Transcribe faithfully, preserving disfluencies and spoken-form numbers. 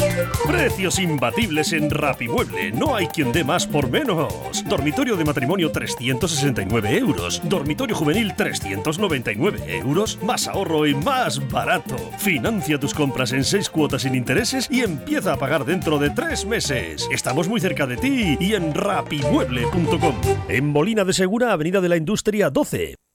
Precios imbatibles en Rapimueble. No hay quien dé más por menos. Dormitorio de matrimonio trescientos sesenta y nueve euros. Dormitorio juvenil trescientos noventa y nueve euros. Más ahorro y más barato. Financia tus compras en seis cuotas sin intereses y empieza a pagar dentro de tres meses. Estamos muy cerca de ti y en rapimueble punto com. En Molina de Segura, Avenida de la Industria doce.